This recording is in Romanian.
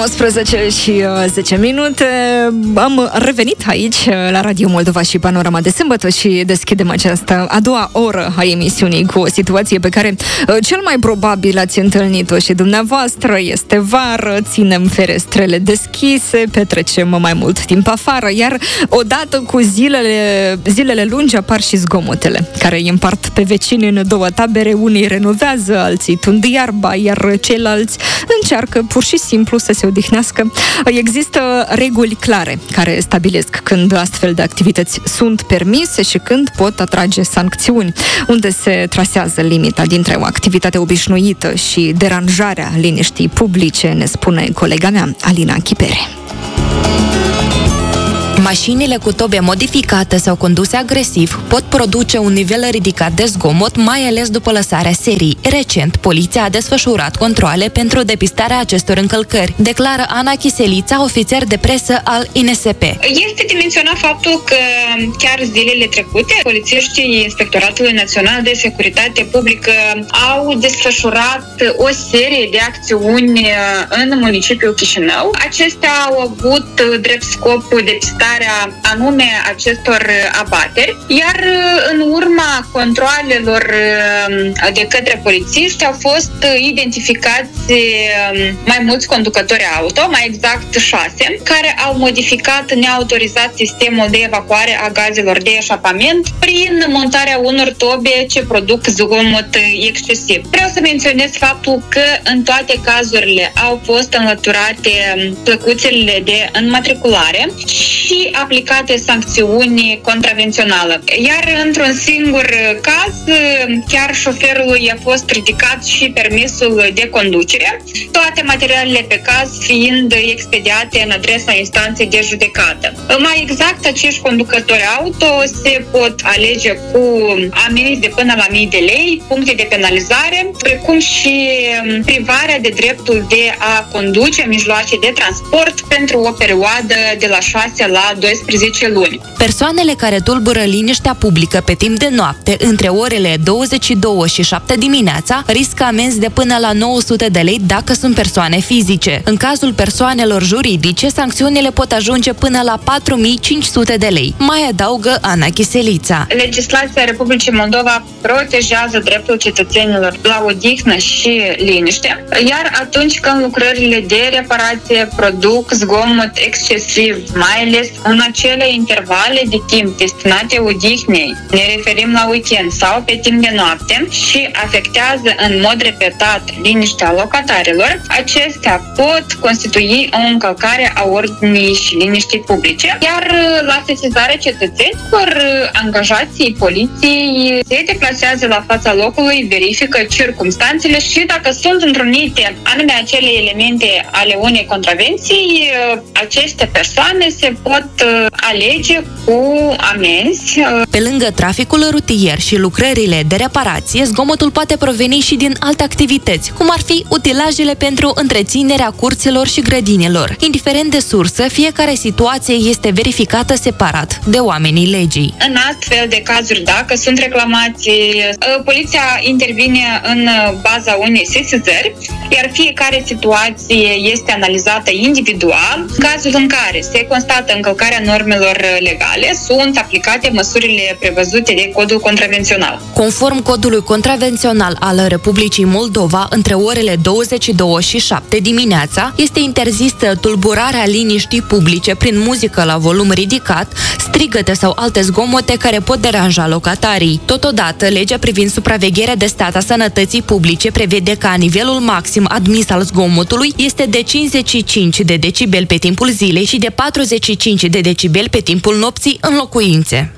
19 și 10 minute. Am revenit aici la Radio Moldova și Panorama de sâmbătă și deschidem această a doua oră a emisiunii cu o situație pe care cel mai probabil ați întâlnit-o și dumneavoastră. Este vară, ținem ferestrele deschise, petrecem mai mult timp afară, iar odată cu zilele lungi apar și zgomotele care îi împart pe vecini în două tabere. Unii renovează, alții tund iarba, iar ceilalți încearcă pur și simplu să se odihnească. Există reguli clare care stabilesc când astfel de activități sunt permise și când pot atrage sancțiuni, unde se trasează limita dintre o activitate obișnuită și deranjarea liniștii publice, ne spune colega mea, Alina Chipere. Mașinile cu tobe modificate sau conduse agresiv pot produce un nivel ridicat de zgomot, mai ales după lăsarea serii. Recent, poliția a desfășurat controale pentru depistarea acestor încălcări, declară Ana Chiselița, ofițer de presă al INSP. Este de menționat faptul că chiar zilele trecute, polițiștii Inspectoratului Național de Securitate Publică au desfășurat o serie de acțiuni în municipiul Chișinău. Acestea au avut drept scop depistarea anume acestor abateri, iar în urma controalelor de către polițiști au fost identificați mai mulți conducători auto, mai exact 6, care au modificat neautorizat sistemul de evacuare a gazelor de eșapament prin montarea unor tobe ce produc zgomot excesiv. Vreau să menționez faptul că în toate cazurile au fost înlăturate plăcuțele de înmatriculare și aplicate sancțiuni contravenționale. Iar într-un singur caz, chiar șoferului i-a fost ridicat și permisul de conducere, toate materialele pe caz fiind expediate în adresa instanței de judecată. Mai exact, acești conducători auto se pot alege cu amenzi de până la 1000 de lei, puncte de penalizare, precum și privarea de dreptul de a conduce mijloace de transport pentru o perioadă de la 6 la 12 luni. Persoanele care tulbură liniștea publică pe timp de noapte între orele 22 și 7 dimineața riscă amenzi de până la 900 de lei dacă sunt persoane fizice. În cazul persoanelor juridice, sancțiunile pot ajunge până la 4500 de lei. Mai adaugă Ana Chiselița. Legislația Republicii Moldova protejează dreptul cetățenilor la odihnă și liniște, iar atunci când lucrările de reparație produc zgomot excesiv, mai ales în acele intervale de timp destinate odihnei, ne referim la weekend sau pe timp de noapte, și afectează în mod repetat liniștea locatarilor, acestea pot constitui o încălcare a ordinii și liniștii publice, iar la sesizarea cetățenilor, angajații poliției se deplasează la fața locului, verifică circumstanțele și dacă sunt întrunite anume acele elemente ale unei contravenții, aceste persoane se pot alege cu amenzi. Pe lângă traficul rutier și lucrările de reparație, zgomotul poate proveni și din alte activități, cum ar fi utilajele pentru întreținerea curților și grădinilor. Indiferent de sursă, fiecare situație este verificată separat de oamenii legii. În astfel de cazuri, dacă sunt reclamații, poliția intervine în baza unei sesizări, iar fiecare situație este analizată individual. În cazul în care se constată încălcarea normelor legale, sunt aplicate măsurile prevăzute de Codul Contravențional. Conform Codului Contravențional al Republicii Moldova, între orele 22 și 7 dimineața, este interzisă tulburarea liniștii publice prin muzică la volum ridicat, strigăte sau alte zgomote care pot deranja locatarii. Totodată, legea privind supravegherea de stat a sănătății publice prevede ca nivelul maxim admis al zgomotului este de 55 de decibeli pe timpul zilei și de 45 de decibeli pe timpul nopții în locuințe.